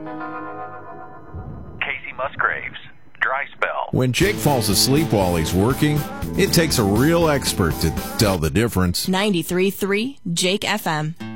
Casey Musgraves, Dry Spell. When Jake falls asleep while he's working, it takes a real expert to tell the difference. 93.3 Jake FM.